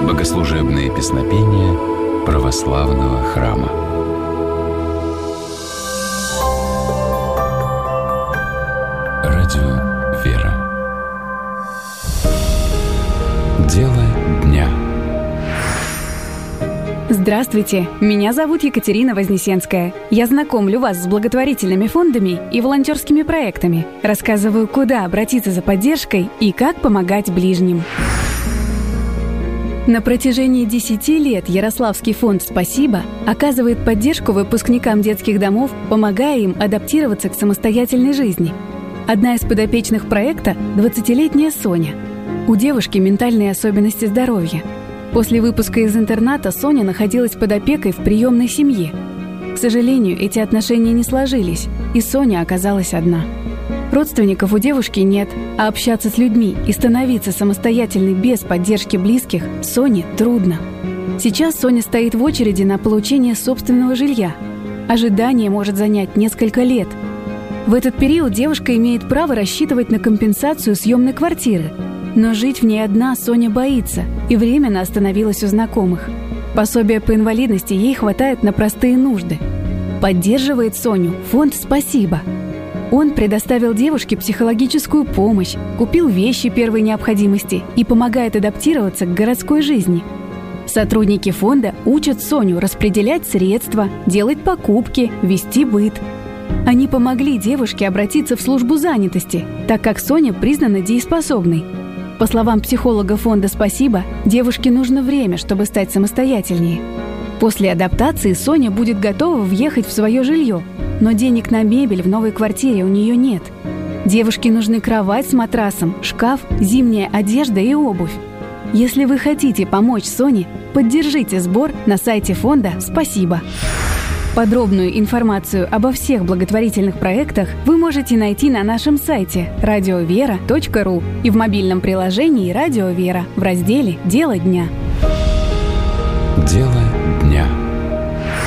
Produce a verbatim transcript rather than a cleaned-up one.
Богослужебные песнопения православного храма. Радио «Вера». Дело дня. Здравствуйте, меня зовут Екатерина Вознесенская. Я знакомлю вас с благотворительными фондами и волонтерскими проектами. Рассказываю, куда обратиться за поддержкой и как помогать ближним. На протяжении десяти лет Ярославский фонд «Спасибо» оказывает поддержку выпускникам детских домов, помогая им адаптироваться к самостоятельной жизни. Одна из подопечных проекта – двадцатилетняя Соня. У девушки ментальные особенности здоровья. После выпуска из интерната Соня находилась под опекой в приемной семье. К сожалению, эти отношения не сложились, и Соня оказалась одна. Родственников у девушки нет, а общаться с людьми и становиться самостоятельной без поддержки близких Соне трудно. Сейчас Соня стоит в очереди на получение собственного жилья. Ожидание может занять несколько лет. В этот период девушка имеет право рассчитывать на компенсацию съемной квартиры. Но жить в ней одна Соня боится и временно остановилась у знакомых. Пособия по инвалидности ей хватает на простые нужды. Поддерживает Соню фонд «Спасибо». Он предоставил девушке психологическую помощь, купил вещи первой необходимости и помогает адаптироваться к городской жизни. Сотрудники фонда учат Соню распределять средства, делать покупки, вести быт. Они помогли девушке обратиться в службу занятости, так как Соня признана дееспособной. По словам психолога фонда «Спасибо», девушке нужно время, чтобы стать самостоятельнее. После адаптации Соня будет готова въехать в свое жилье, но денег на мебель в новой квартире у нее нет. Девушке нужны кровать с матрасом, шкаф, зимняя одежда и обувь. Если вы хотите помочь Соне, поддержите сбор на сайте фонда «Спасибо». Подробную информацию обо всех благотворительных проектах вы можете найти на нашем сайте радио вера точка ру и в мобильном приложении «Радио Вера» в разделе «Дело дня». Дело